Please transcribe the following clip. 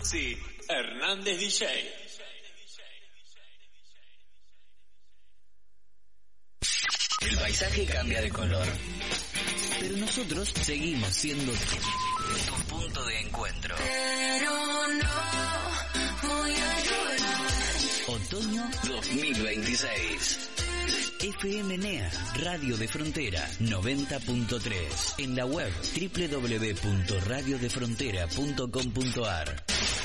Maxi Hernández DJ. El paisaje cambia de color, pero nosotros seguimos siendo tu punto de encuentro. Pero no voy a llorar. Otoño 2026. FM NEA, Radio de Frontera 90.3. En la web www.radiodefrontera.com.ar.